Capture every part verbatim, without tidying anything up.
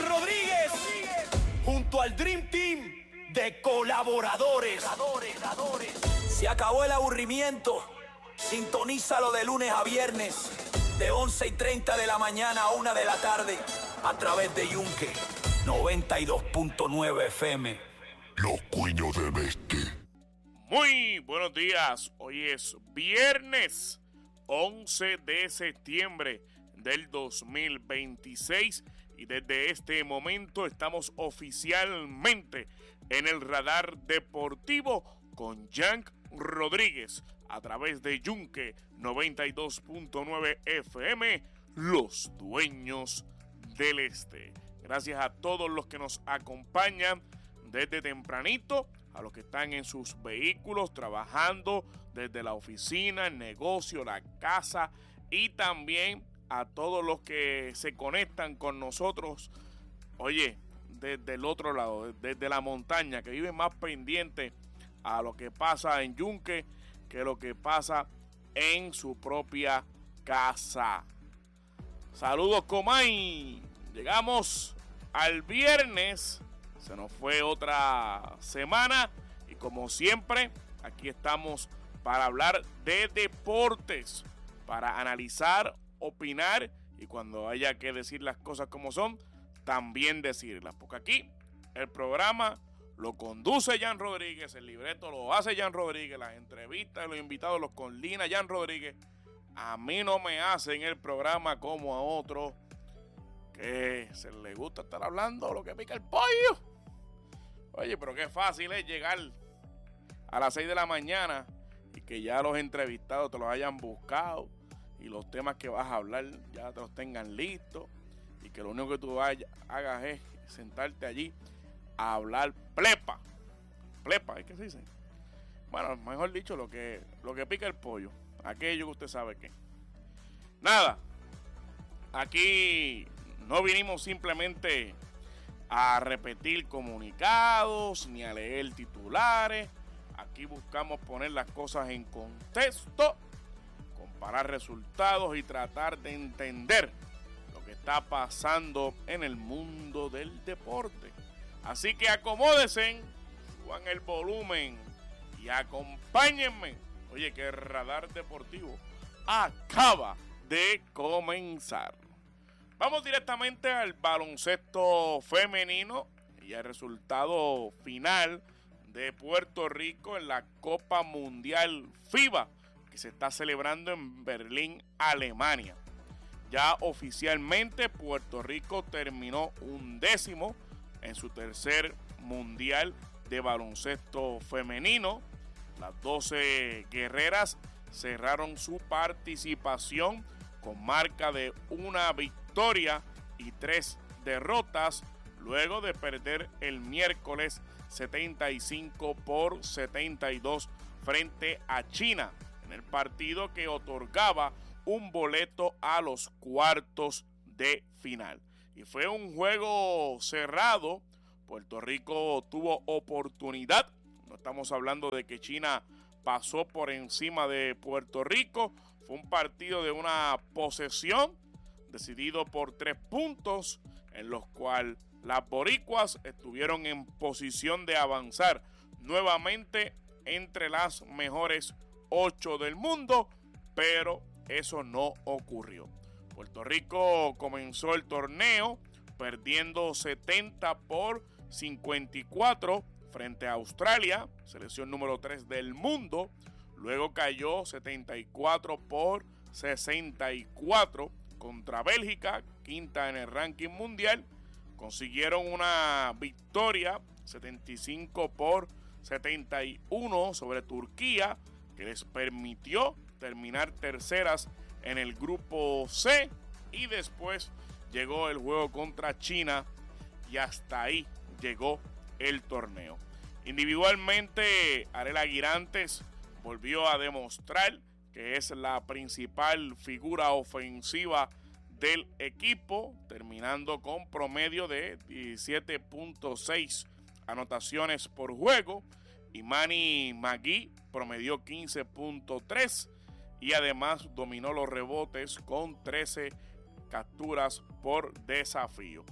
Rodríguez, junto al Dream Team de colaboradores. Se acabó el aburrimiento. Sintonízalo de lunes a viernes, de once y treinta de la mañana a una de la tarde, a través de Yunque noventa y dos punto nueve F M. Los Cuños del Este. Muy buenos días. Hoy es viernes once de septiembre del dos mil veintiséis y desde este momento estamos oficialmente en el radar deportivo con Jan Rodríguez a través de Yunque noventa y dos punto nueve F M, los dueños del este. Gracias a todos los que nos acompañan desde tempranito, a los que están en sus vehículos trabajando desde la oficina, el negocio, la casa, y también a todos los que se conectan con nosotros, oye, desde el otro lado, desde la montaña, que viven más pendientes a lo que pasa en Yunque que lo que pasa en su propia casa. Saludos, Comay. Llegamos al viernes. Se nos fue otra semana y como siempre, aquí estamos para hablar de deportes, para analizar, opinar y cuando haya que decir las cosas como son, también decirlas. Porque aquí el programa lo conduce Jan Rodríguez, el libreto lo hace Jan Rodríguez, las entrevistas, los invitados los coordina Jan Rodríguez. A mí no me hacen el programa como a otros que se les gusta estar hablando lo que pica el pollo. Oye, pero qué fácil es llegar a las seis de la mañana y que ya los entrevistados te los hayan buscado y los temas que vas a hablar ya te los tengan listos y que lo único que tú vayas, hagas es sentarte allí a hablar plepa. Plepa, ¿es que se dice? Bueno, mejor dicho, lo que, lo que pica el pollo. Aquello que usted sabe que. Nada. Aquí no vinimos simplemente a repetir comunicados ni a leer titulares. Aquí buscamos poner las cosas en contexto, comparar resultados y tratar de entender lo que está pasando en el mundo del deporte. Así que acomódense, suban el volumen y acompáñenme. Oye, que el radar deportivo acaba de comenzar. Vamos directamente al baloncesto femenino y al resultado final de Puerto Rico en la Copa Mundial FIBA que se está celebrando en Berlín, Alemania. Ya oficialmente Puerto Rico terminó undécimo en su tercer mundial de baloncesto femenino. Las doce guerreras cerraron su participación con marca de una victoria y tres derrotas, luego de perder el miércoles setenta y cinco por setenta y dos frente a China, en el partido que otorgaba un boleto a los cuartos de final. Y fue un juego cerrado. Puerto Rico tuvo oportunidad. No estamos hablando de que China pasó por encima de Puerto Rico. Fue un partido de una posesión decidido por tres puntos, en los cuales las boricuas estuvieron en posición de avanzar nuevamente entre las mejores ocho del mundo, pero eso no ocurrió. Puerto Rico comenzó el torneo perdiendo setenta por cincuenta y cuatro frente a Australia, selección número tres del mundo. Luego cayó setenta y cuatro por sesenta y cuatro contra Bélgica, quinta en el ranking mundial. Consiguieron una victoria setenta y cinco por setenta y uno sobre Turquía, que les permitió terminar terceras en el grupo C. Y después llegó el juego contra China y hasta ahí llegó el torneo. Individualmente, Arela Guirantes volvió a demostrar que es la principal figura ofensiva del equipo, terminando con promedio de diecisiete punto seis anotaciones por juego. Y Manny McGee promedió quince punto tres y además dominó los rebotes con trece capturas por desafío.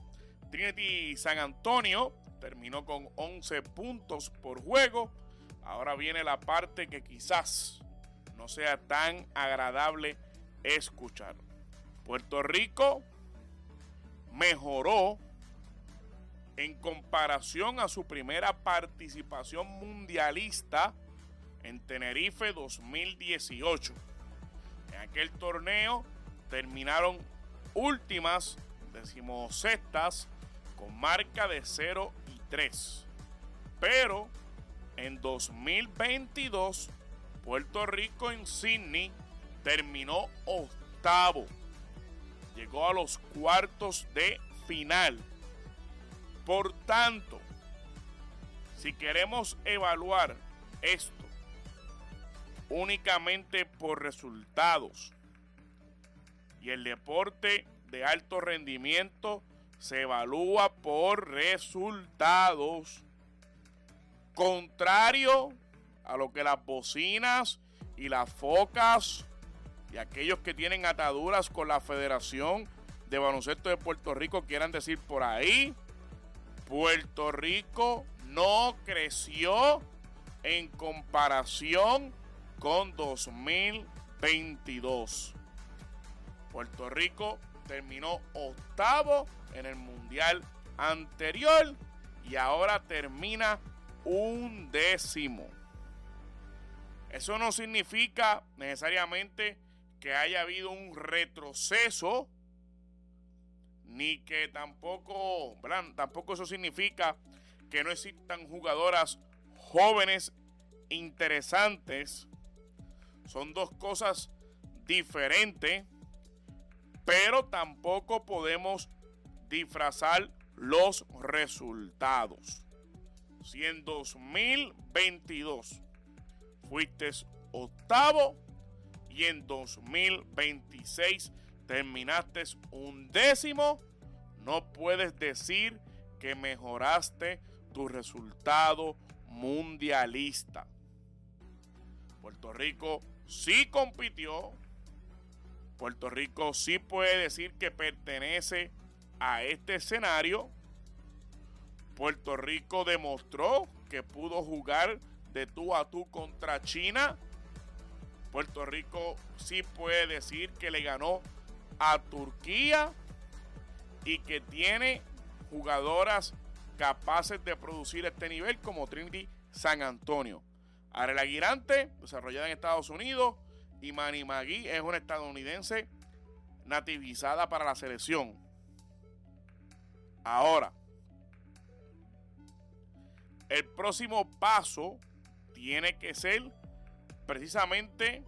Trinity San Antonio terminó con once puntos por juego. Ahora viene la parte que quizás no sea tan agradable escuchar. Puerto Rico mejoró en comparación a su primera participación mundialista en Tenerife dos mil dieciocho. En aquel torneo terminaron últimas, decimosextas, con marca de cero y tres. Pero en dos mil veintidós, Puerto Rico en Sydney terminó octavo. Llegó a los cuartos de final. Por tanto, si queremos evaluar esto únicamente por resultados, y el deporte de alto rendimiento se evalúa por resultados, contrario a lo que las bocinas y las focas y aquellos que tienen ataduras con la Federación de Baloncesto de Puerto Rico quieran decir por ahí, Puerto Rico no creció en comparación con dos mil veintidós. Puerto Rico terminó octavo en el mundial anterior y ahora termina undécimo. Eso no significa necesariamente que haya habido un retroceso, ni que tampoco, ¿verdad? Tampoco eso significa que no existan jugadoras jóvenes interesantes. Son dos cosas diferentes, pero tampoco podemos disfrazar los resultados. Si en dos mil veintidós fuiste octavo y en dos mil veintiséis terminaste undécimo, no puedes decir que mejoraste tu resultado mundialista. Puerto Rico sí compitió. Puerto Rico sí puede decir que pertenece a este escenario. Puerto Rico demostró que pudo jugar de tú a tú contra China. Puerto Rico sí puede decir que le ganó a Turquía y que tiene jugadoras capaces de producir este nivel como Trinity San Antonio. Arela Aguirante, desarrollada en Estados Unidos, y Manny Magui es una estadounidense nativizada para la selección. Ahora, el próximo paso tiene que ser precisamente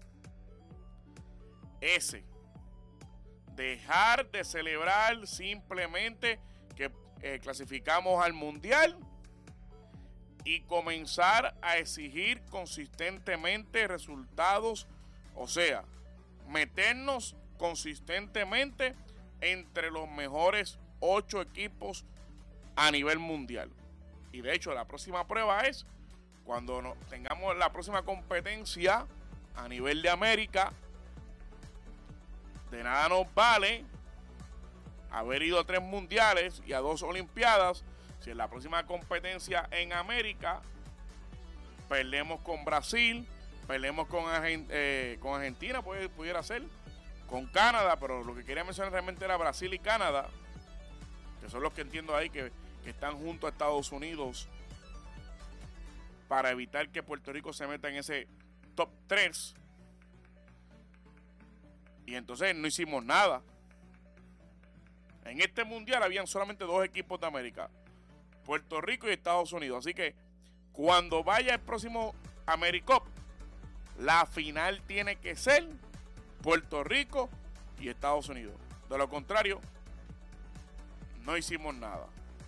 ese. Dejar de celebrar simplemente que eh, clasificamos al mundial y comenzar a exigir consistentemente resultados, o sea, meternos consistentemente entre los mejores ocho equipos a nivel mundial. Y de hecho la próxima prueba es cuando no, tengamos la próxima competencia a nivel de América. De nada nos vale haber ido a tres mundiales y a dos olimpiadas si en la próxima competencia en América perdemos con Brasil, perdemos con, eh, con Argentina, puede, pudiera ser, con Canadá, pero lo que quería mencionar realmente era Brasil y Canadá, que son los que entiendo ahí que, que están junto a Estados Unidos para evitar que Puerto Rico se meta en ese top tres. Y entonces no hicimos nada. En este mundial habían solamente dos equipos de América, Puerto Rico y Estados Unidos. Así que cuando vaya el próximo AmeriCup, la final tiene que ser Puerto Rico y Estados Unidos. De lo contrario, no hicimos nada.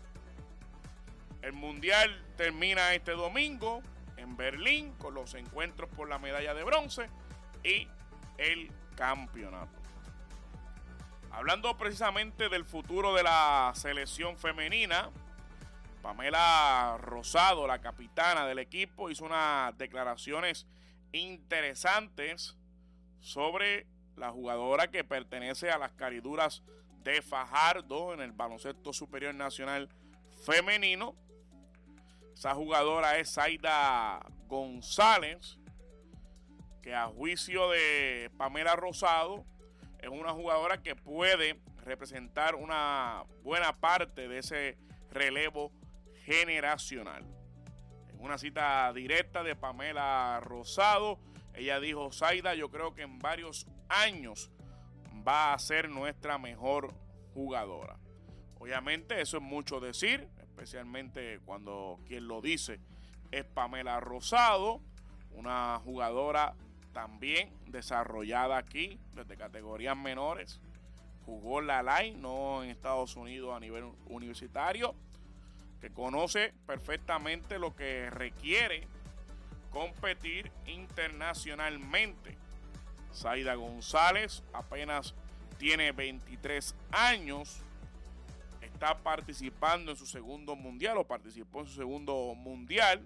El mundial termina este domingo en Berlín con los encuentros por la medalla de bronce y el campeonato. Hablando precisamente del futuro de la selección femenina, Pamela Rosado, la capitana del equipo, hizo unas declaraciones interesantes sobre la jugadora que pertenece a las cariduras de Fajardo en el baloncesto superior nacional femenino. Esa jugadora es Zaida González, que a juicio de Pamela Rosado es una jugadora que puede representar una buena parte de ese relevo generacional. En una cita directa de Pamela Rosado, ella dijo: Zaida, yo creo que en varios años va a ser nuestra mejor jugadora. Obviamente eso es mucho decir, especialmente cuando quien lo dice es Pamela Rosado, una jugadora también desarrollada aquí desde categorías menores. Jugó en la L A I, no en Estados Unidos a nivel universitario, que conoce perfectamente lo que requiere competir internacionalmente. Zaida González apenas tiene veintitrés años, está participando en su segundo mundial o participó en su segundo mundial,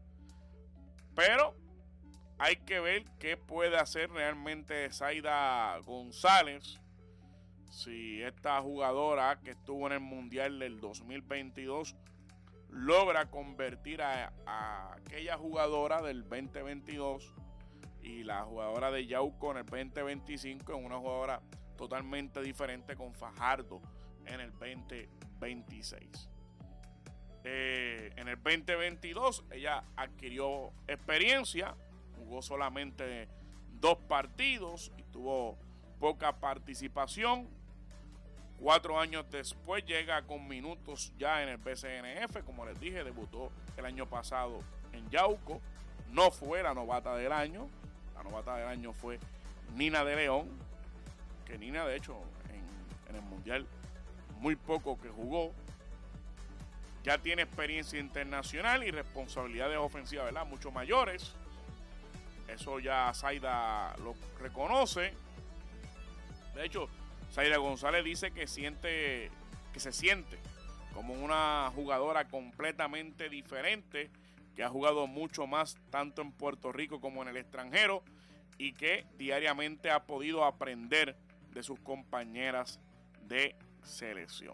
pero hay que ver qué puede hacer realmente Zaida González. Si esta jugadora que estuvo en el mundial del dos mil veintidós logra convertir a, a aquella jugadora del veinte veintidós y la jugadora de Yauco en el veinte veinticinco en una jugadora totalmente diferente con Fajardo en el veinte veintiséis. Eh, en el veinte veintidós ella adquirió experiencia, jugó solamente dos partidos y tuvo poca participación. Cuatro años después llega con minutos ya en el B C N F. Como les dije, debutó el año pasado en Yauco. No fue la novata del año. La novata del año fue Nina de León, que Nina de hecho en, en el mundial muy poco que jugó. Ya tiene experiencia internacional y responsabilidades ofensivas, ¿verdad?, mucho mayores. Eso ya Zaida lo reconoce. De hecho, Zaida González dice que siente, que se siente como una jugadora completamente diferente, que ha jugado mucho más tanto en Puerto Rico como en el extranjero y que diariamente ha podido aprender de sus compañeras de selección.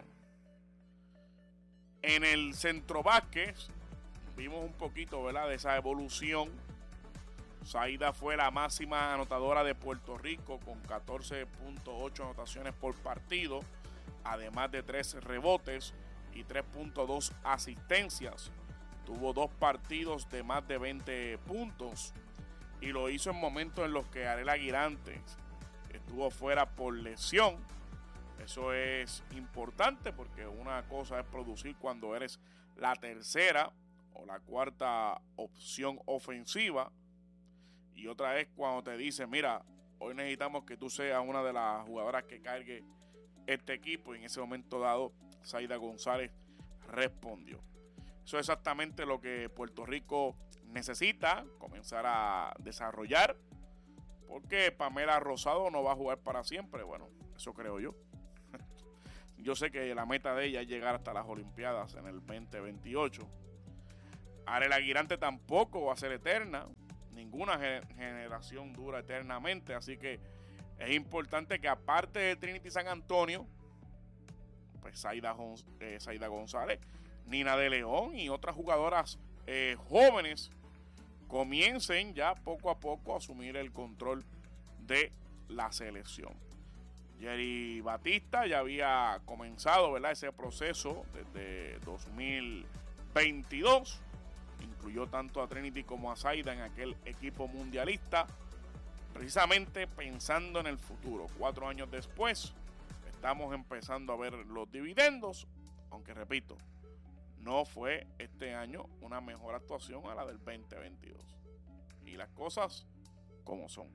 En el Centro Vázquez vimos un poquito, ¿verdad?, de esa evolución. Zaida fue la máxima anotadora de Puerto Rico con catorce punto ocho anotaciones por partido, además de tres rebotes y tres punto dos asistencias. Tuvo dos partidos de más de veinte puntos y lo hizo en momentos en los que Arela Guirantes estuvo fuera por lesión. Eso es importante porque una cosa es producir cuando eres la tercera o la cuarta opción ofensiva, y otra es cuando te dicen: mira, hoy necesitamos que tú seas una de las jugadoras que cargue este equipo. Y en ese momento dado, Zaida González respondió. Eso es exactamente lo que Puerto Rico necesita comenzar a desarrollar, porque Pamela Rosado no va a jugar para siempre. Bueno, eso creo yo. Yo sé que la meta de ella es llegar hasta las Olimpiadas en el veinte veintiocho. Arela Guirante tampoco va a ser eterna. Ninguna generación dura eternamente, así que es importante que aparte de Trinity San Antonio, pues Zaida, eh, Zaida González, Nina de León y otras jugadoras eh, jóvenes comiencen ya poco a poco a asumir el control de la selección. Jerry Batista ya había comenzado, ¿verdad?, ese proceso desde dos mil veintidós. Incluyó tanto a Trinity como a Zaida en aquel equipo mundialista, precisamente pensando en el futuro. Cuatro años después, estamos empezando a ver los dividendos, aunque repito, no fue este año una mejor actuación a la del veinte veintidós. Y las cosas como son.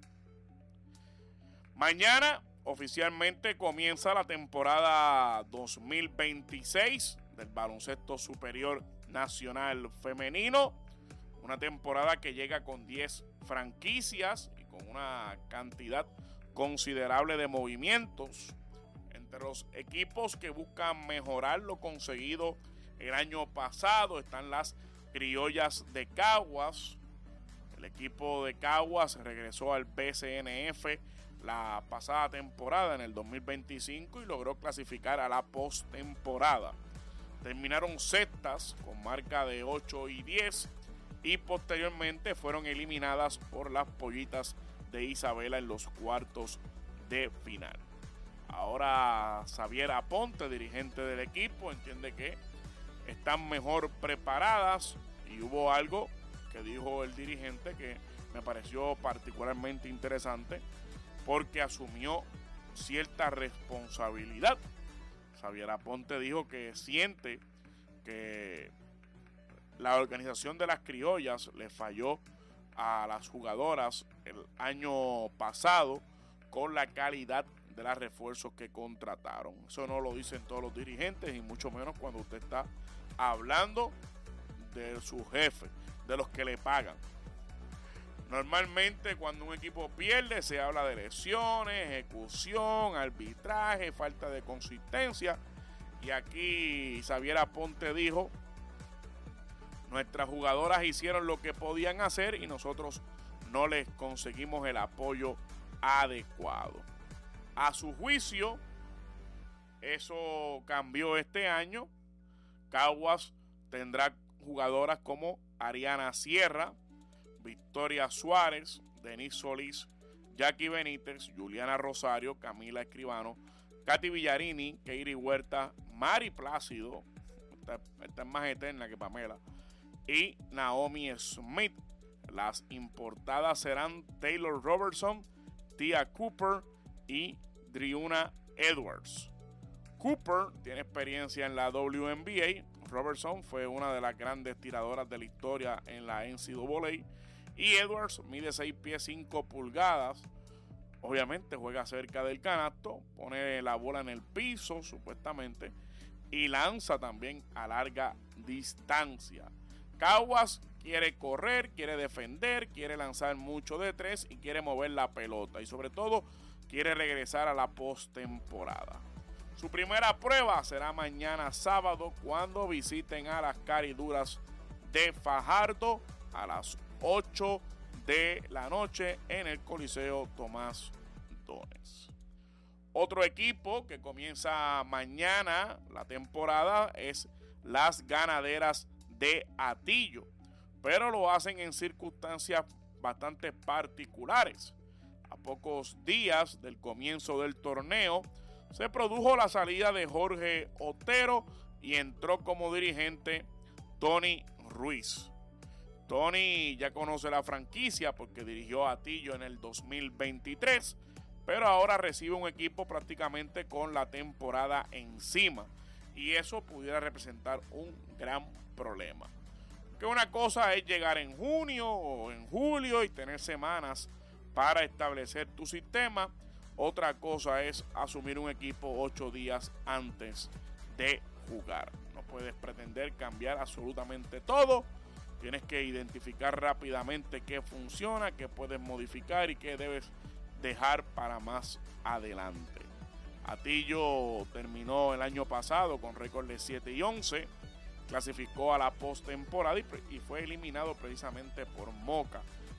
Mañana oficialmente comienza la temporada dos mil veintiséis del baloncesto superior nacional femenino, una temporada que llega con diez franquicias y con una cantidad considerable de movimientos. Entre los equipos que buscan mejorar lo conseguido el año pasado están las Criollas de Caguas. El equipo de Caguas regresó al B C N F la pasada temporada en el dos mil veinticinco y logró clasificar a la postemporada. Terminaron sextas con marca de ocho y diez y posteriormente fueron eliminadas por las Pollitas de Isabela en los cuartos de final. Ahora Xavier Aponte, dirigente del equipo, entiende que están mejor preparadas y hubo algo que dijo el dirigente que me pareció particularmente interesante porque asumió cierta responsabilidad. Xavier Aponte dijo que siente que la organización de las criollas le falló a las jugadoras el año pasado con la calidad de los refuerzos que contrataron. Eso no lo dicen todos los dirigentes y mucho menos cuando usted está hablando de su jefe, de los que le pagan. Normalmente cuando un equipo pierde se habla de lesiones, ejecución, arbitraje, falta de consistencia. Y aquí Xavier Aponte dijo: nuestras jugadoras hicieron lo que podían hacer y nosotros no les conseguimos el apoyo adecuado. A su juicio, eso cambió este año. Caguas tendrá jugadoras como Ariana Sierra, Victoria Suárez, Denise Solís, Jackie Benítez, Juliana Rosario, Camila Escribano, Katy Villarini, Keiri Huerta, Mari Plácido, esta, esta es más eterna que Pamela, y Naomi Smith. Las importadas serán Taylor Robertson, Tia Cooper y Driuna Edwards. Cooper tiene experiencia en la W N B A. Robertson fue una de las grandes tiradoras de la historia en la N C double A. Y Edwards mide seis pies cinco pulgadas. Obviamente juega cerca del canasto, pone la bola en el piso supuestamente y lanza también a larga distancia. Caguas quiere correr, quiere defender, quiere lanzar mucho de tres y quiere mover la pelota y sobre todo quiere regresar a la postemporada. Su primera prueba será mañana sábado cuando visiten a las Cariduras de Fajardo a las ocho de la noche en el Coliseo Tomás Dones. Otro equipo que comienza mañana la temporada es las Ganaderas de Atillo, pero lo hacen en circunstancias bastante particulares. A pocos días del comienzo del torneo se produjo la salida de Jorge Otero y entró como dirigente Tony Ruiz. Tony ya conoce la franquicia porque dirigió a Atillo en el dos mil veintitrés, pero ahora recibe un equipo prácticamente con la temporada encima y eso pudiera representar un gran problema. Que una cosa es llegar en junio o en julio y tener semanas para establecer tu sistema. Otra cosa es asumir un equipo ocho días antes de jugar. No puedes pretender cambiar absolutamente todo. Tienes que identificar rápidamente qué funciona, qué puedes modificar y qué debes dejar para más adelante. Atillo terminó el año pasado con récord de siete y once. Clasificó a la postemporada y, y fue eliminado precisamente por Moca.